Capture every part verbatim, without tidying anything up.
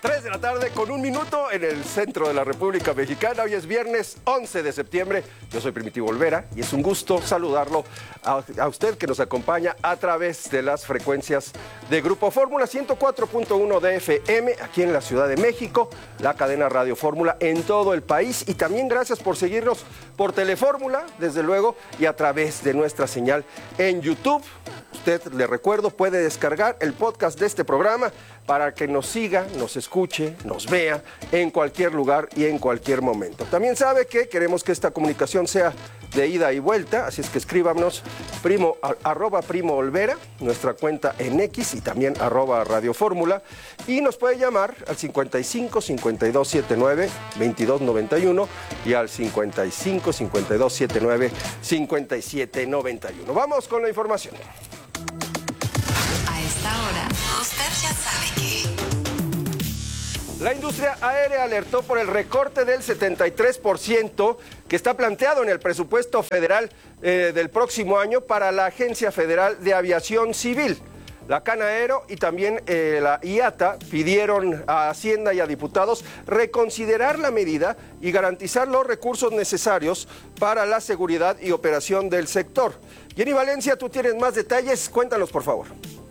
tres de la tarde con un minuto en el centro de la República Mexicana. Hoy es viernes once de septiembre. Yo soy Primitivo Olvera y es un gusto saludarlo a, a usted que nos acompaña a través de las frecuencias de Grupo Fórmula ciento cuatro punto uno de F M aquí en la Ciudad de México, la cadena Radio Fórmula en todo el país, y también gracias por seguirnos por Telefórmula, desde luego, y a través de nuestra señal en YouTube. Usted, le recuerdo, puede descargar el podcast de este programa para que nos siga, nos escuche, nos vea en cualquier lugar y en cualquier momento. También sabe que queremos que esta comunicación sea de ida y vuelta, así es que escríbanos primo, arroba Primo Olvera, nuestra cuenta en X, y también arroba Radio Fórmula, y nos puede llamar al cincuenta y cinco, cincuenta y dos setenta y nueve, veintidós noventa y uno y al cincuenta y cinco, cincuenta y dos setenta y nueve, cincuenta y siete noventa y uno. Vamos con la información. A esta hora, usted ya sabe que... La industria aérea alertó por el recorte del setenta y tres por ciento que está planteado en el presupuesto federal eh, del próximo año para la Agencia Federal de Aviación Civil. La Canaero y también eh, la I A T A pidieron a Hacienda y a diputados reconsiderar la medida y garantizar los recursos necesarios para la seguridad y operación del sector. Jenny Valencia, tú tienes más detalles, cuéntanos por favor.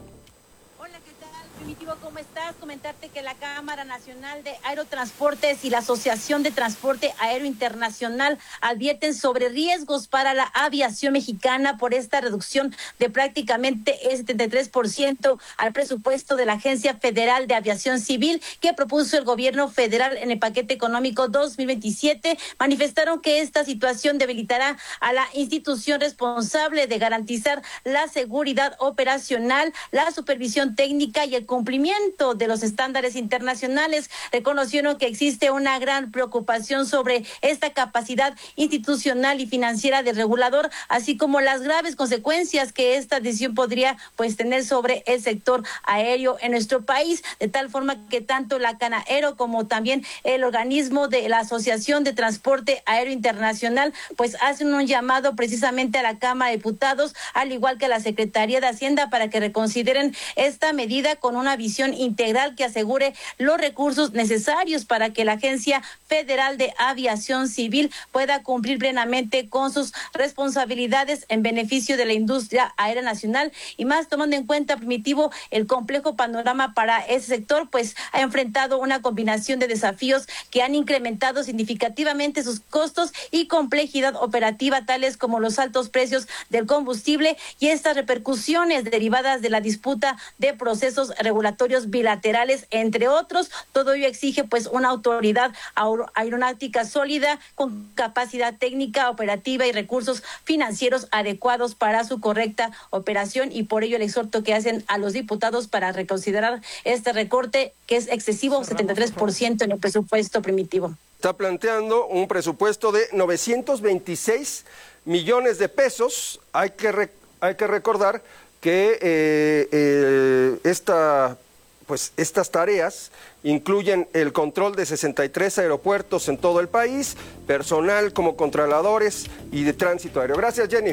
¿Cómo estás? Comentarte que la Cámara Nacional de Aerotransportes y la Asociación de Transporte Aéreo Internacional advierten sobre riesgos para la aviación mexicana por esta reducción de prácticamente el setenta y tres por ciento al presupuesto de la Agencia Federal de Aviación Civil que propuso el gobierno federal en el paquete económico dos mil veintisiete. Manifestaron que esta situación debilitará a la institución responsable de garantizar la seguridad operacional, la supervisión técnica y el cumplimiento de los estándares internacionales. Reconocieron que existe una gran preocupación sobre esta capacidad institucional y financiera del regulador, así como las graves consecuencias que esta decisión podría pues tener sobre el sector aéreo en nuestro país, de tal forma que tanto la Canaero como también el organismo de la Asociación de Transporte Aéreo Internacional pues hacen un llamado precisamente a la Cámara de Diputados, al igual que a la Secretaría de Hacienda, para que reconsideren esta medida con una visión integral que asegure los recursos necesarios para que la Agencia Federal de Aviación Civil pueda cumplir plenamente con sus responsabilidades en beneficio de la industria aérea nacional, y más tomando en cuenta, Primitivo, el complejo panorama para ese sector, pues ha enfrentado una combinación de desafíos que han incrementado significativamente sus costos y complejidad operativa, tales como los altos precios del combustible y estas repercusiones derivadas de la disputa de procesos regulatorios bilaterales, entre otros. Todo ello exige pues una autoridad aeronáutica sólida con capacidad técnica, operativa y recursos financieros adecuados para su correcta operación, y por ello el exhorto que hacen a los diputados para reconsiderar este recorte que es excesivo, setenta y tres por ciento en el presupuesto, Primitivo. Está planteando un presupuesto de novecientos veintiséis millones de pesos. Hay que, re, hay que recordar que eh, eh, esta, pues, estas tareas incluyen el control de sesenta y tres aeropuertos en todo el país, personal como controladores y de tránsito aéreo. Gracias, Jenny.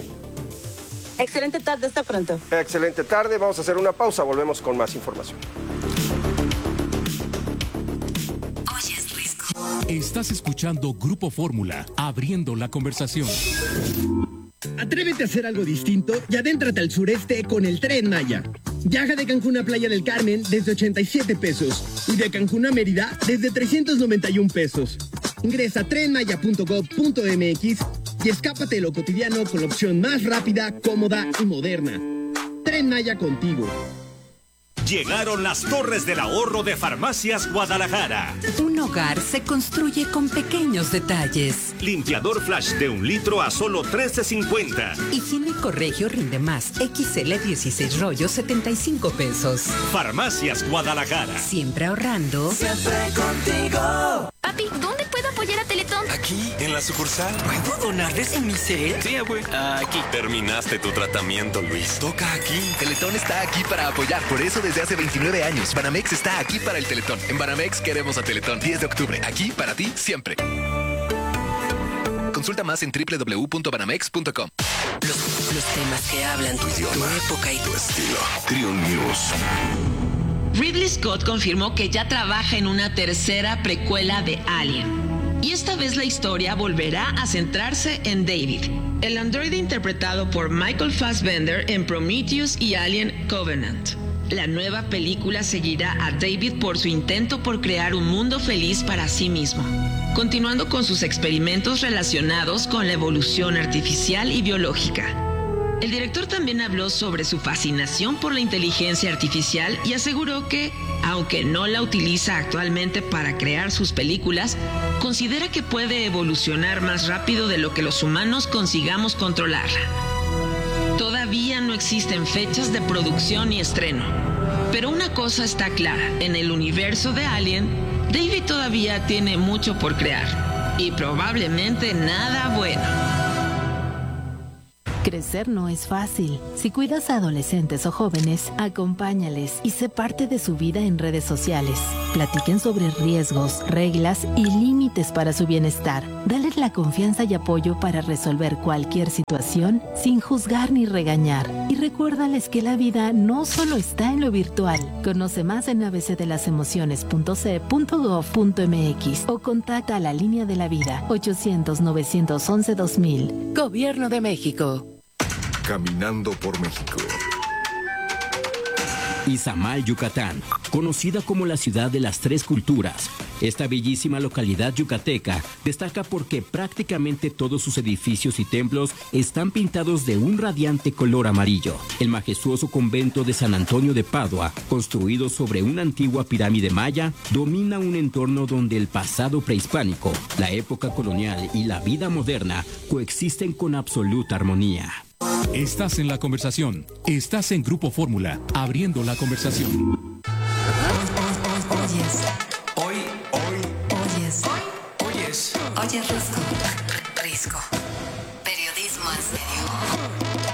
Excelente tarde, hasta pronto. Excelente tarde, vamos a hacer una pausa, volvemos con más información. Oye, es rico. Estás escuchando Grupo Fórmula, abriendo la conversación. Atrévete a hacer algo distinto y adéntrate al sureste con el Tren Maya. Viaja de Cancún a Playa del Carmen desde ochenta y siete pesos y de Cancún a Mérida desde trescientos noventa y un pesos. Ingresa a tren maya punto gob punto m x y escápate de lo cotidiano con la opción más rápida, cómoda y moderna. Tren Maya contigo. Llegaron las Torres del Ahorro de Farmacias Guadalajara. Un hogar se construye con pequeños detalles. Limpiador Flash de un litro a solo trece cincuenta. Higiénico Regio rinde más. X L dieciséis rollos, setenta y cinco pesos. Farmacias Guadalajara. Siempre ahorrando. Siempre contigo. Papi, ¿dónde puedo apoyar a Teletón? Aquí, en la sucursal. ¿Puedo donarles en mi cel? Sí, abue. Aquí. Terminaste tu tratamiento, Luis. Toca aquí. Teletón está aquí para apoyar. Por eso desde hace veintinueve años, Banamex está aquí para el Teletón. En Banamex queremos a Teletón. diez de octubre. Aquí para ti siempre. Consulta más en doble u doble u doble u punto banamex punto com. Los, los temas que hablan tu idioma, tu época y tu estilo. Trio News. Ridley Scott confirmó que ya trabaja en una tercera precuela de Alien. Y esta vez la historia volverá a centrarse en David, el androide interpretado por Michael Fassbender en Prometheus y Alien Covenant. La nueva película seguirá a David por su intento por crear un mundo feliz para sí mismo, continuando con sus experimentos relacionados con la evolución artificial y biológica. El director también habló sobre su fascinación por la inteligencia artificial y aseguró que, aunque no la utiliza actualmente para crear sus películas, considera que puede evolucionar más rápido de lo que los humanos consigamos controlarla. Todavía no existen fechas de producción ni estreno, pero una cosa está clara: en el universo de Alien, David todavía tiene mucho por crear y probablemente nada bueno. Crecer no es fácil. Si cuidas a adolescentes o jóvenes, acompáñales y sé parte de su vida en redes sociales. Platiquen sobre riesgos, reglas y límites para su bienestar. Dales la confianza y apoyo para resolver cualquier situación sin juzgar ni regañar. Y recuérdales que la vida no solo está en lo virtual. Conoce más en a b c de las emociones punto c e punto gov punto m x o contacta a la Línea de la Vida ochocientos, novecientos once, dos mil. Gobierno de México. Caminando por México. Izamal, Yucatán, conocida como la ciudad de las tres culturas. Esta bellísima localidad yucateca destaca porque prácticamente todos sus edificios y templos están pintados de un radiante color amarillo. El majestuoso convento de San Antonio de Padua, construido sobre una antigua pirámide maya, domina un entorno donde el pasado prehispánico, la época colonial y la vida moderna coexisten con absoluta armonía. Estás en la conversación. Estás en Grupo Fórmula, abriendo la conversación. Oyes. Hoy, hoy. Oyes. Hoy. Oyes. Oye, Risco. Risco. Periodismo en serio.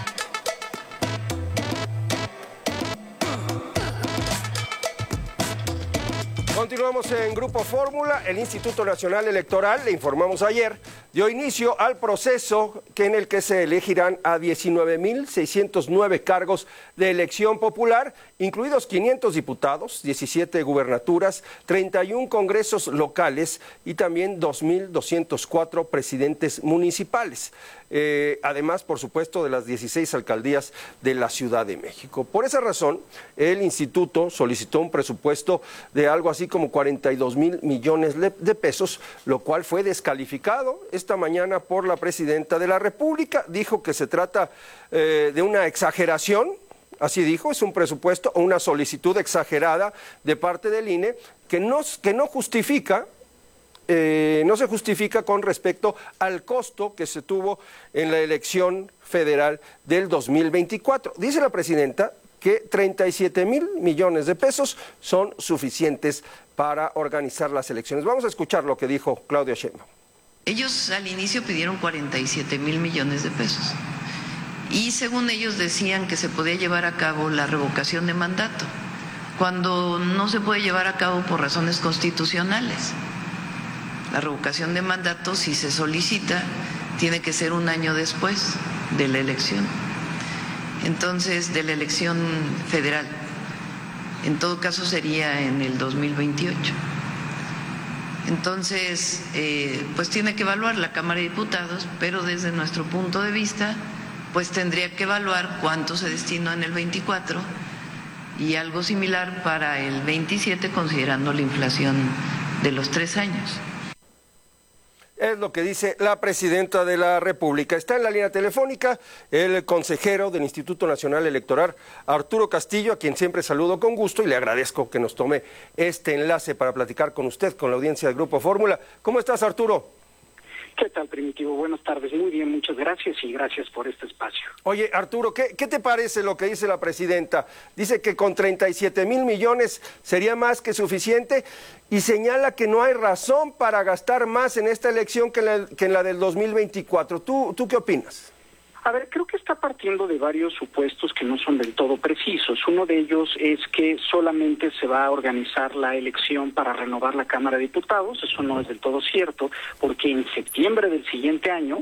Continuamos en Grupo Fórmula. El Instituto Nacional Electoral, le informamos ayer, dio inicio al proceso que en el que se elegirán a diecinueve mil seiscientos nueve cargos de elección popular, incluidos quinientos diputados, diecisiete gubernaturas, treinta y un congresos locales y también dos mil doscientos cuatro presidentes municipales. Eh, además, por supuesto, de las dieciséis alcaldías de la Ciudad de México. Por esa razón, el instituto solicitó un presupuesto de algo así como cuarenta y dos mil millones de pesos, lo cual fue descalificado esta mañana por la presidenta de la República. Dijo que se trata eh, de una exageración. Así dijo, es un presupuesto o una solicitud exagerada de parte del I N E que no, que no justifica, eh, no se justifica con respecto al costo que se tuvo en la elección federal del dos mil veinticuatro. Dice la presidenta que treinta y siete mil millones de pesos son suficientes para organizar las elecciones. Vamos a escuchar lo que dijo Claudia Sheinbaum. Ellos al inicio pidieron cuarenta y siete mil millones de pesos. Y según ellos decían que se podía llevar a cabo la revocación de mandato, cuando no se puede llevar a cabo por razones constitucionales. La revocación de mandato, si se solicita, tiene que ser un año después de la elección. Entonces, de la elección federal. En todo caso sería en el dos mil veintiocho. Entonces, eh, pues tiene que evaluar la Cámara de Diputados, pero desde nuestro punto de vista, pues tendría que evaluar cuánto se destinó en el veinticuatro y algo similar para el veintisiete, considerando la inflación de los tres años. Es lo que dice la presidenta de la República. Está en la línea telefónica el consejero del Instituto Nacional Electoral, Arturo Castillo, a quien siempre saludo con gusto y le agradezco que nos tome este enlace para platicar con usted, con la audiencia del Grupo Fórmula. ¿Cómo estás, Arturo? ¿Qué tal, Primitivo? Buenas tardes. Muy bien, muchas gracias y gracias por este espacio. Oye, Arturo, ¿qué, qué te parece lo que dice la presidenta? Dice que con treinta y siete mil millones sería más que suficiente y señala que no hay razón para gastar más en esta elección que en la, que en la del dos mil veinticuatro. ¿Tú, ¿Tú qué opinas? A ver, creo que está partiendo de varios supuestos que no son del todo precisos. Uno de ellos es que solamente se va a organizar la elección para renovar la Cámara de Diputados. Eso no es del todo cierto, porque en septiembre del siguiente año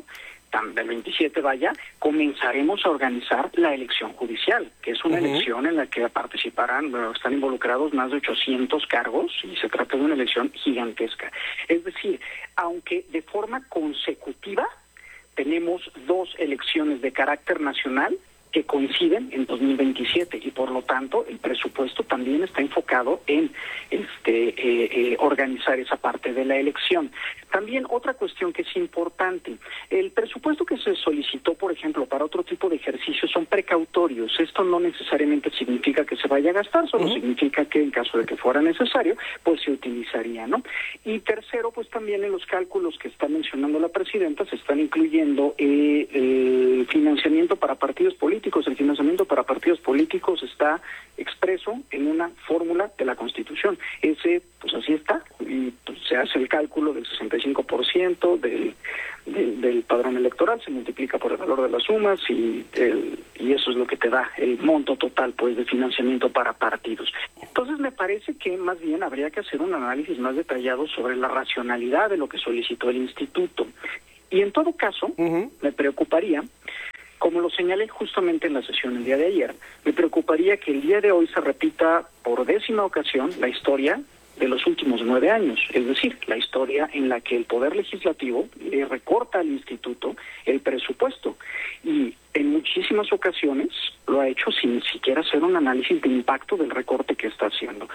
del veintisiete vaya, comenzaremos a organizar la elección judicial, que es una uh-huh. elección en la que participarán, bueno, están involucrados más de ochocientos cargos y se trata de una elección gigantesca. Es decir, aunque de forma consecutiva tenemos dos elecciones de carácter nacional que coinciden en dos mil veintisiete y por lo tanto el presupuesto también está enfocado en este eh, eh, organizar esa parte de la elección. También otra cuestión que es importante, el presupuesto que se solicitó, por ejemplo, para otro tipo de ejercicios son precautorios. Esto no necesariamente significa que se vaya a gastar, solo uh-huh. significa que en caso de que fuera necesario, pues se utilizaría, ¿no? Y tercero, pues también en los cálculos que está mencionando la presidenta se están incluyendo eh, el financiamiento para partidos políticos. El financiamiento para partidos políticos está expreso en una fórmula de la Constitución. Ese, pues así está, y pues, se hace el cálculo del sesenta y cinco por ciento del, del, del padrón electoral, se multiplica por el valor de las sumas y, el, y eso es lo que te da el monto total, pues, de financiamiento para partidos. Entonces me parece que más bien habría que hacer un análisis más detallado sobre la racionalidad de lo que solicitó el instituto. Y en todo caso, uh-huh. me preocuparía, como lo señalé justamente en la sesión el día de ayer, me preocuparía que el día de hoy se repita por décima ocasión la historia de los últimos nueve años, es decir, la historia en la que el Poder Legislativo le recorta al Instituto el presupuesto y en muchísimas ocasiones lo ha hecho sin siquiera hacer un análisis de impacto del recorte que está haciendo.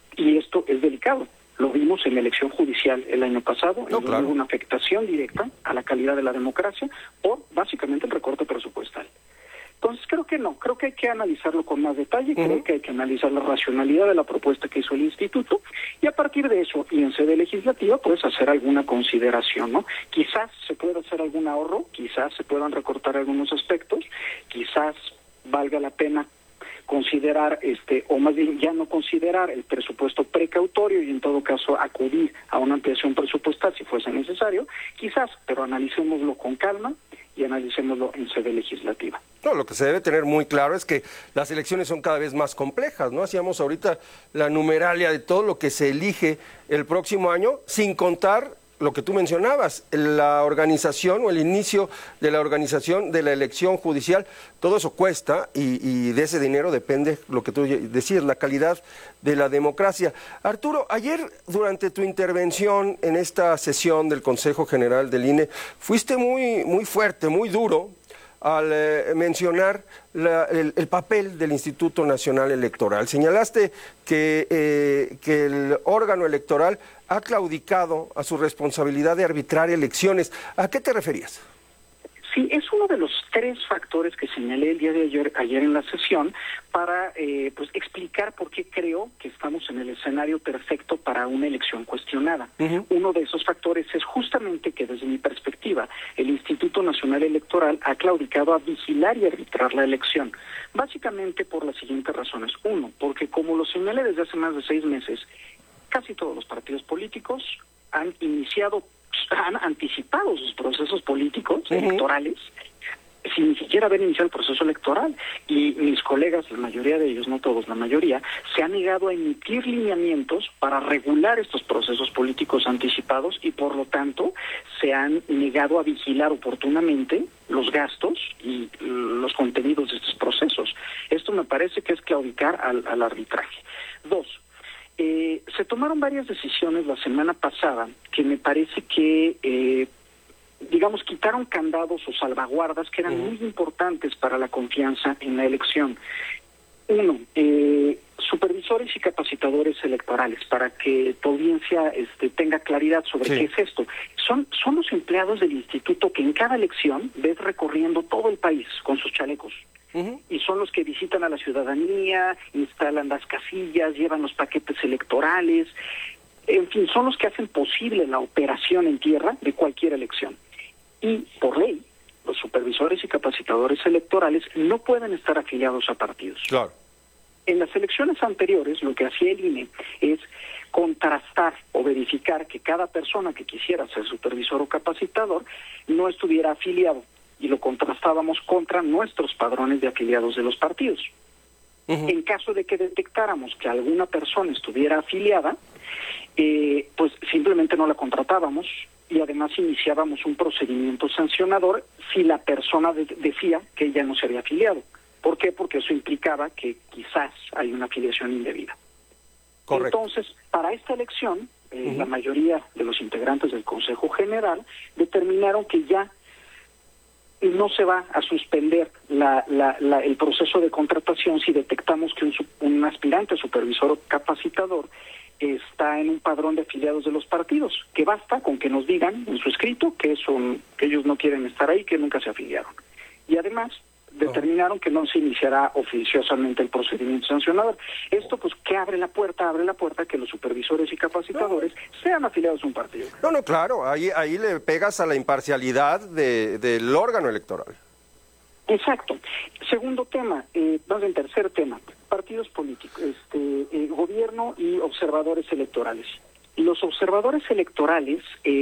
Y esto es delicado. Lo vimos en la elección judicial el año pasado, en donde hubo una afectación directa a la calidad de la democracia por básicamente el recorte presupuestal. Entonces creo que no, creo que hay que analizarlo con más detalle, uh-huh. creo que hay que analizar la racionalidad de la propuesta que hizo el instituto y a partir de eso, y en sede legislativa, pues hacer alguna consideración, ¿no? Quizás se pueda hacer algún ahorro, quizás se puedan recortar algunos aspectos, quizás valga la pena considerar, este, o más bien ya no considerar el presupuesto precautorio y en todo caso acudir a una ampliación presupuestal si fuese necesario, quizás, pero analicémoslo con calma y analicémoslo en sede legislativa. No, lo que se debe tener muy claro es que las elecciones son cada vez más complejas, ¿no? Hacíamos ahorita la numeralia de todo lo que se elige el próximo año, sin contar lo que tú mencionabas, la organización o el inicio de la organización de la elección judicial, todo eso cuesta y, y de ese dinero depende lo que tú decías, la calidad de la democracia. Arturo, ayer durante tu intervención en esta sesión del Consejo General del I N E, fuiste muy, muy fuerte, muy duro al eh, mencionar la, el, el papel del Instituto Nacional Electoral. Señalaste que, eh, que el órgano electoral ha claudicado a su responsabilidad de arbitrar elecciones. ¿A qué te referías? Sí, es uno de los tres factores que señalé el día de ayer, ayer en la sesión para eh, pues explicar por qué creo que estamos en el escenario perfecto para una elección cuestionada. Uh-huh. Uno de esos factores es justamente que desde mi perspectiva el Instituto Nacional Electoral ha claudicado a vigilar y arbitrar la elección. Básicamente por las siguientes razones. Uno, porque como lo señalé desde hace más de seis meses, casi todos los partidos políticos han iniciado han anticipado sus procesos políticos uh-huh. electorales sin ni siquiera haber iniciado el proceso electoral y mis colegas, la mayoría de ellos, no todos, la mayoría, se han negado a emitir lineamientos para regular estos procesos políticos anticipados y por lo tanto se han negado a vigilar oportunamente los gastos y los contenidos de estos procesos. Esto me parece que es claudicar al, al arbitraje. Dos, Eh, se tomaron varias decisiones la semana pasada que me parece que, eh, digamos, quitaron candados o salvaguardas que eran uh-huh. muy importantes para la confianza en la elección. Uno, eh, supervisores y capacitadores electorales, para que tu audiencia este, tenga claridad sobre sí. qué es esto. Son, son los empleados del instituto que en cada elección ves recorriendo todo el país con sus chalecos. Uh-huh. Y son los que visitan a la ciudadanía, instalan las casillas, llevan los paquetes electorales, en fin, son los que hacen posible la operación en tierra de cualquier elección. Y por ley, los supervisores y capacitadores electorales no pueden estar afiliados a partidos. Claro. En las elecciones anteriores, lo que hacía el I N E es contrastar o verificar que cada persona que quisiera ser supervisor o capacitador no estuviera afiliado. Y lo contrastábamos contra nuestros padrones de afiliados de los partidos. Uh-huh. En caso de que detectáramos que alguna persona estuviera afiliada, eh, pues simplemente no la contratábamos y además iniciábamos un procedimiento sancionador si la persona de- decía que ella no se había afiliado. ¿Por qué? Porque eso implicaba que quizás hay una afiliación indebida. Correcto. Entonces, para esta elección, eh, Ujú. la mayoría de los integrantes del Consejo General determinaron que ya no se va a suspender la, la, la, el proceso de contratación si detectamos que un, su- un aspirante supervisor o capacitador está en un padrón de afiliados de los partidos, que basta con que nos digan en su escrito que, son, que ellos no quieren estar ahí, que nunca se afiliaron. Y además determinaron que no se iniciará oficiosamente el procedimiento sancionador. Esto, pues, ¿qué abre la puerta? Abre la puerta a que los supervisores y capacitadores sean afiliados a un partido. No, no, claro, ahí, ahí le pegas a la imparcialidad de- del órgano electoral. Exacto. Segundo tema, eh, más bien tercer tema, partidos políticos, este, eh, gobierno y observadores electorales. Y los observadores electorales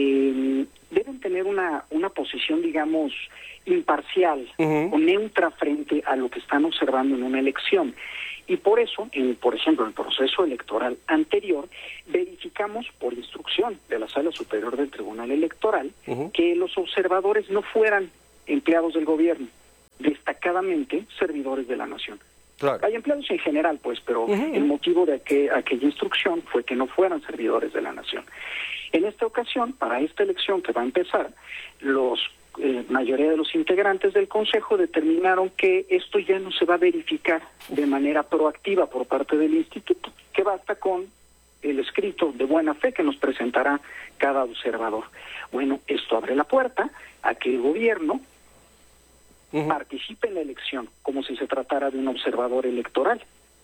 eh, deben tener una, una posición, digamos, imparcial o neutra frente a lo que están observando en una elección. Y por eso, en, por ejemplo, en el proceso electoral anterior, verificamos por instrucción de la Sala Superior del Tribunal Electoral que los observadores no fueran empleados del gobierno, destacadamente servidores de la nación. Claro. Hay empleados en general, pues, pero el motivo de que, aquella instrucción fue que no fueran servidores de la nación. En esta ocasión, para esta elección que va a empezar, los eh, mayoría de los integrantes del Consejo determinaron que esto ya no se va a verificar de manera proactiva por parte del Instituto, que basta con el escrito de buena fe que nos presentará cada observador. Bueno, esto abre la puerta a que el gobierno participe en la elección como si se tratara de un observador electoral.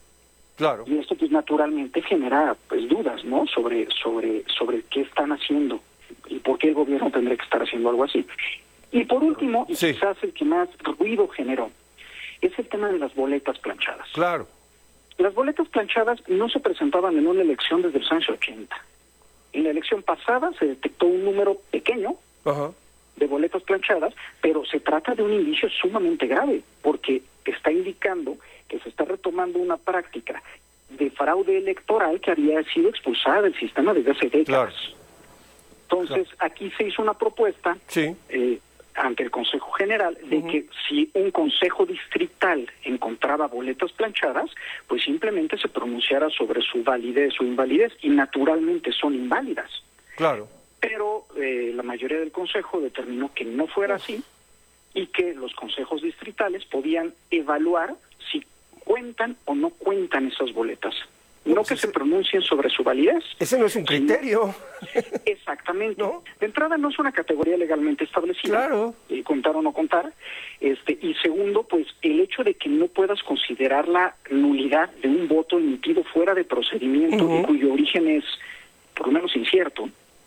Claro. Y esto, pues, naturalmente genera, pues, dudas, ¿no? Sobre sobre sobre qué están haciendo y por qué el gobierno tendría que estar haciendo algo así. Y por último, y quizás el que más ruido generó, es el tema de las boletas planchadas. Claro. Las boletas planchadas no se presentaban en una elección desde los años ochenta. En la elección pasada se detectó un número pequeño Ajá. de boletas planchadas, pero se trata de un indicio sumamente grave, porque está indicando que se está retomando una práctica de fraude electoral que había sido expulsada del sistema desde hace décadas. Entonces, aquí se hizo una propuesta eh, ante el Consejo General de que si un consejo distrital encontraba boletas planchadas, pues simplemente se pronunciara sobre su validez o invalidez, y naturalmente son inválidas. Claro. Pero eh, la mayoría del Consejo determinó que no fuera así y que los consejos distritales podían evaluar si cuentan o no cuentan esas boletas. No que se pronuncien sobre su validez. Ese no es un criterio. Exactamente. De entrada, no es una categoría legalmente establecida. Claro. Eh, contar o no contar. Este, y segundo, pues el hecho de que no puedas considerar la nulidad de un voto emitido fuera de procedimiento y cuyo origen es, por lo menos, incierto,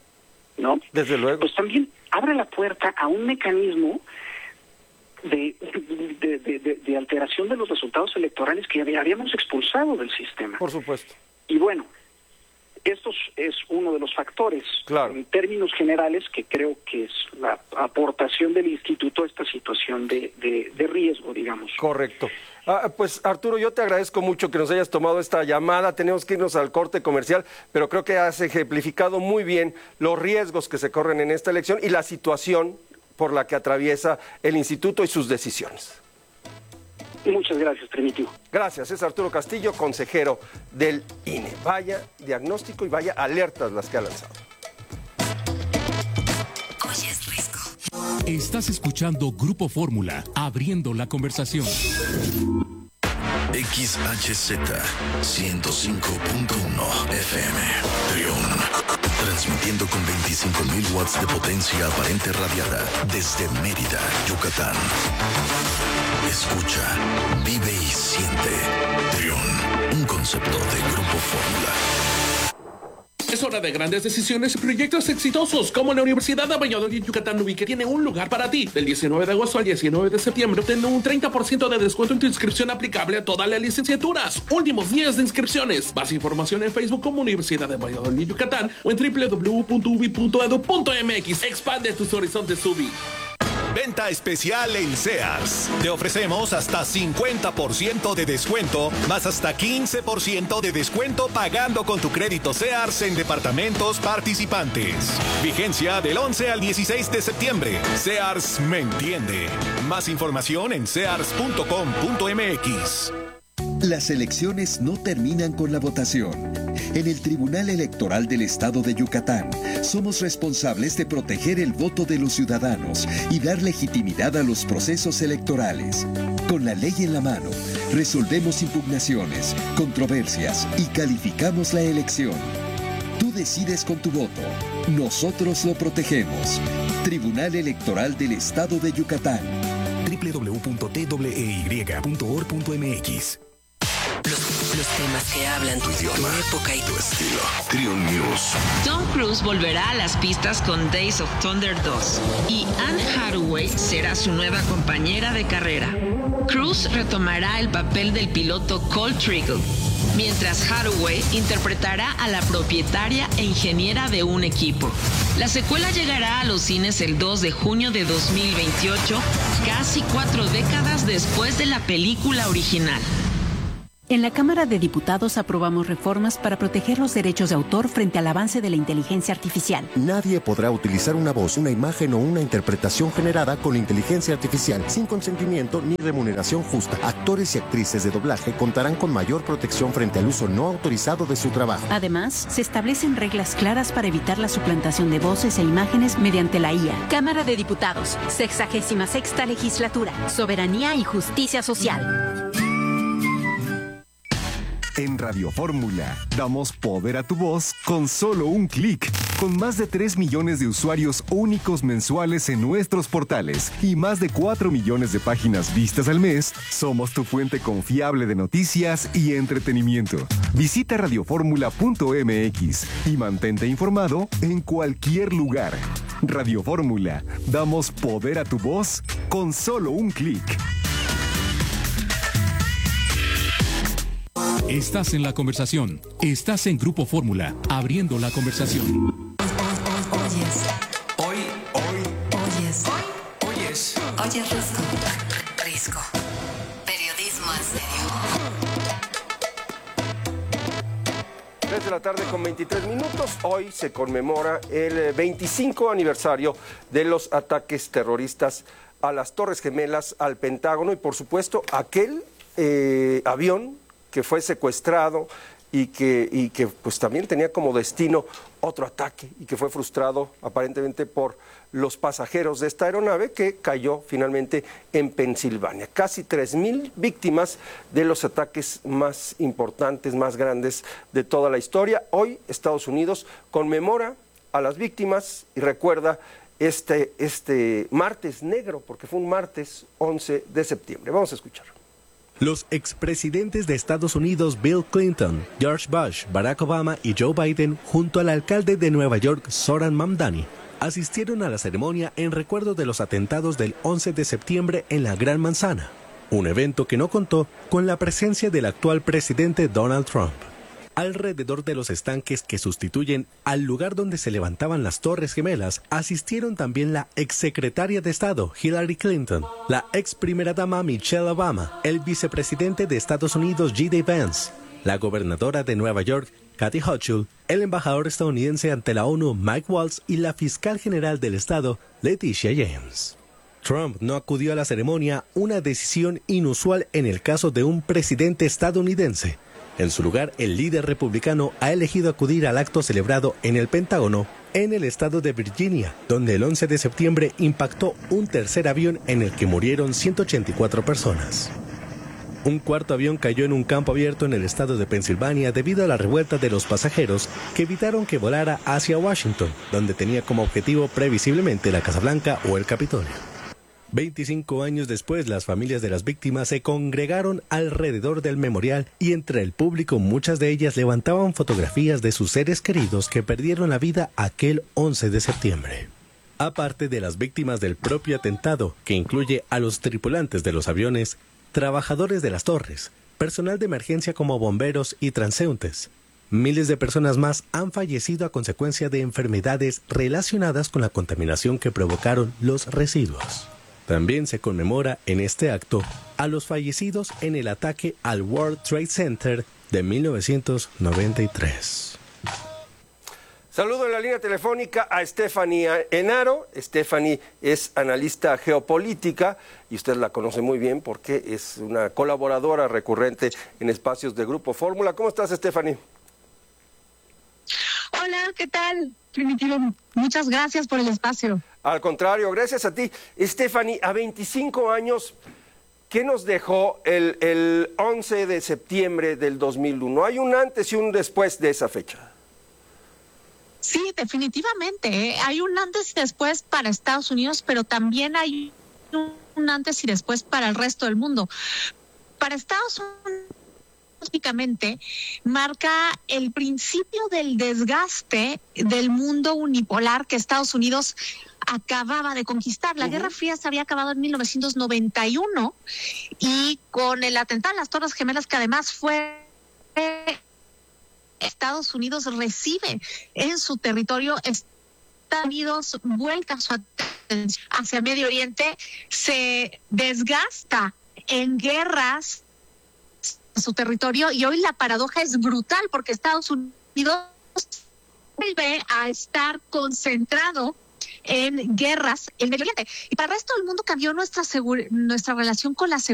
¿no? Desde luego. Pues también abre la puerta a un mecanismo de, de, de, de, de alteración de los resultados electorales que habíamos expulsado del sistema. Por supuesto. Y bueno, esto es uno de los factores, claro, en términos generales, que creo que es la aportación del instituto a esta situación de, de, de riesgo, digamos. Correcto. Ah, pues Arturo, yo te agradezco mucho que nos hayas tomado esta llamada. Tenemos que irnos al corte comercial, pero creo que has ejemplificado muy bien los riesgos que se corren en esta elección y la situación por la que atraviesa el instituto y sus decisiones. Muchas gracias, Primitivo. Gracias, es Arturo Castillo, consejero del I N E. Vaya diagnóstico y vaya alertas las que ha lanzado. Estás escuchando Grupo Fórmula, abriendo la conversación. X H Z ciento cinco punto uno F M, Trión. Transmitiendo con veinticinco mil watts de potencia aparente radiada desde Mérida, Yucatán. Escucha, vive y siente. Trión, un concepto de Grupo Fórmula. Es hora de grandes decisiones y proyectos exitosos, como la Universidad de Valladolid, Yucatán, U B I, que tiene un lugar para ti. Del diecinueve de agosto al diecinueve de septiembre, obtén un treinta por ciento de descuento en tu inscripción aplicable a todas las licenciaturas. Últimos días de inscripciones. Más información en Facebook como Universidad de Valladolid, Yucatán, o en doble u doble u doble u punto u b i punto e d u punto m x. Expande tus horizontes, U B I. Venta especial en Sears. Te ofrecemos hasta cincuenta por ciento de descuento, más hasta quince por ciento de descuento pagando con tu crédito Sears en departamentos participantes. Vigencia del once al dieciséis de septiembre. Sears me entiende. Más información en sears punto com punto m x. Las elecciones no terminan con la votación. En el Tribunal Electoral del Estado de Yucatán, somos responsables de proteger el voto de los ciudadanos y dar legitimidad a los procesos electorales. Con la ley en la mano, resolvemos impugnaciones, controversias y calificamos la elección. Tú decides con tu voto. Nosotros lo protegemos. Tribunal Electoral del Estado de Yucatán. doble u doble u doble u punto t w e y punto org punto m x. Los, los temas que hablan tu idioma, tu época y tu estilo. Triun News. Tom Cruise volverá a las pistas con Days of Thunder dos y Anne Hathaway será su nueva compañera de carrera. Cruise retomará el papel del piloto Cole Trickle, mientras Hathaway interpretará a la propietaria e ingeniera de un equipo. La secuela llegará a los cines el dos de junio de dos mil veintiocho, casi cuatro décadas después de la película original. En la Cámara de Diputados aprobamos reformas para proteger los derechos de autor frente al avance de la inteligencia artificial. Nadie podrá utilizar una voz, una imagen o una interpretación generada con inteligencia artificial sin consentimiento ni remuneración justa. Actores y actrices de doblaje contarán con mayor protección frente al uso no autorizado de su trabajo. Además, se establecen reglas claras para evitar la suplantación de voces e imágenes mediante la I A. Cámara de Diputados, sexagésima sexta legislatura, soberanía y justicia social. En Radio Fórmula, damos poder a tu voz con solo un clic. Con más de tres millones de usuarios únicos mensuales en nuestros portales y más de cuatro millones de páginas vistas al mes, somos tu fuente confiable de noticias y entretenimiento. Visita radio fórmula punto m x y mantente informado en cualquier lugar. Radio Fórmula, damos poder a tu voz con solo un clic. Estás en la conversación. Estás en Grupo Fórmula, abriendo la conversación. Oyes. Hoy, hoy, Oyes. hoy, oyes. Oyes Risco. Risco. Periodismo en serio. tres de la tarde con veintitrés minutos. Hoy se conmemora el veinticinco aniversario de los ataques terroristas a las Torres Gemelas, al Pentágono y, por supuesto, aquel eh, avión que fue secuestrado y que, y que pues también tenía como destino otro ataque y que fue frustrado aparentemente por los pasajeros de esta aeronave que cayó finalmente en Pensilvania. Casi tres mil víctimas de los ataques más importantes, más grandes de toda la historia. Hoy Estados Unidos conmemora a las víctimas y recuerda este, este martes negro, porque fue un martes once de septiembre. Vamos a escuchar. Los expresidentes de Estados Unidos Bill Clinton, George Bush, Barack Obama y Joe Biden, junto al alcalde de Nueva York, Zoran Mamdani, asistieron a la ceremonia en recuerdo de los atentados del once de septiembre en la Gran Manzana, un evento que no contó con la presencia del actual presidente Donald Trump. Alrededor de los estanques que sustituyen al lugar donde se levantaban las Torres Gemelas, asistieron también la exsecretaria de Estado Hillary Clinton, la ex primera dama Michelle Obama, el vicepresidente de Estados Unidos J D Vance, la gobernadora de Nueva York Kathy Hochul, el embajador estadounidense ante la ONU Mike Waltz y la fiscal general del Estado Leticia James. Trump no acudió a la ceremonia, una decisión inusual en el caso de un presidente estadounidense. En su lugar, el líder republicano ha elegido acudir al acto celebrado en el Pentágono, en el estado de Virginia, donde el once de septiembre impactó un tercer avión en el que murieron ciento ochenta y cuatro personas. Un cuarto avión cayó en un campo abierto en el estado de Pensilvania debido a la revuelta de los pasajeros que evitaron que volara hacia Washington, donde tenía como objetivo previsiblemente la Casa Blanca o el Capitolio. veinticinco años después, las familias de las víctimas se congregaron alrededor del memorial y entre el público muchas de ellas levantaban fotografías de sus seres queridos que perdieron la vida aquel once de septiembre. Aparte de las víctimas del propio atentado, que incluye a los tripulantes de los aviones, trabajadores de las torres, personal de emergencia como bomberos y transeúntes, miles de personas más han fallecido a consecuencia de enfermedades relacionadas con la contaminación que provocaron los residuos. También se conmemora en este acto a los fallecidos en el ataque al World Trade Center de mil novecientos noventa y tres. Saludo en la línea telefónica a Stephanie Enaro. Stephanie es analista geopolítica y usted la conoce muy bien porque es una colaboradora recurrente en espacios de Grupo Fórmula. ¿Cómo estás, Stephanie? Hola, ¿qué tal? Primitivo, muchas gracias por el espacio. Al contrario, gracias a ti. Stephanie, a veinticinco años, ¿qué nos dejó el, el once de septiembre del dos mil uno? Hay un antes y un después de esa fecha. Sí, definitivamente. ¿eh? Hay un antes y después para Estados Unidos, pero también hay un antes y después para el resto del mundo. Para Estados Unidos, básicamente, marca el principio del desgaste del mundo unipolar que Estados Unidos acababa de conquistar. La uh-huh. Guerra Fría se había acabado en mil novecientos noventa y uno y con el atentado a las Torres Gemelas, que además fue... Estados Unidos recibe en su territorio, Estados Unidos vuelca su atención hacia Medio Oriente, se desgasta en guerras en su territorio y hoy la paradoja es brutal porque Estados Unidos vuelve a estar concentrado en guerras en Medio Oriente. Y para el resto del mundo cambió nuestra, nuestra relación con la seguridad.